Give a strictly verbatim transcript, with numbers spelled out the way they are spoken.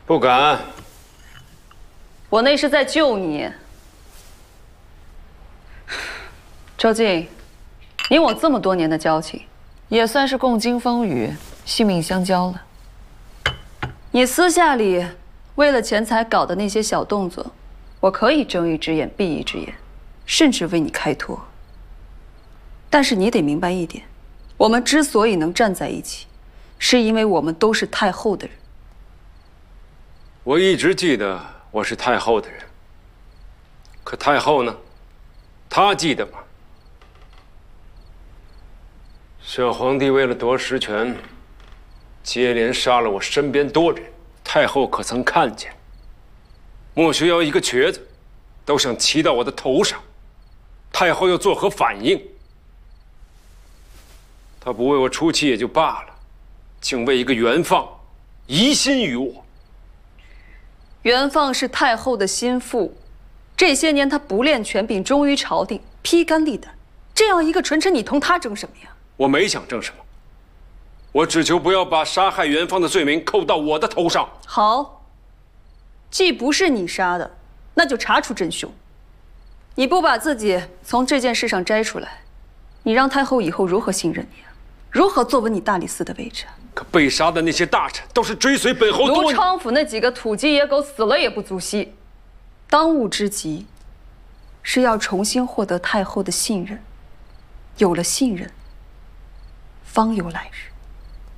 不敢。 我那是在救你。周静，你我这么多年的交情，也算是共经风雨、性命相交了。你私下里为了钱财搞的那些小动作，我可以睁一只眼闭一只眼，甚至为你开脱。但是你得明白一点，我们之所以能站在一起，是因为我们都是太后的人。 我一直记得我是太后的人，可太后呢？她记得吗？小皇帝为了夺实权，接连杀了我身边多人，太后可曾看见？莫须瑶一个瘸子，都想骑到我的头上，太后又作何反应？她不为我出气也就罢了，竟为一个元放疑心于我。 元放是太后的心腹，这些年他不恋权柄，忠于朝廷，披肝沥胆。这样一个纯臣，你同他争什么呀？ 我没想争什么，我只求不要把杀害元芳的罪名扣到我的头上。 好，既不是你杀的，那就查出真凶。你不把自己从这件事上摘出来，你让太后以后如何信任你啊？如何坐稳你大理寺的位置？ 可被杀的那些大臣都是追随本侯多年。 卢昌府那几个土鸡野狗死了也不足惜，当务之急是要重新获得太后的信任。有了信任，方有来日。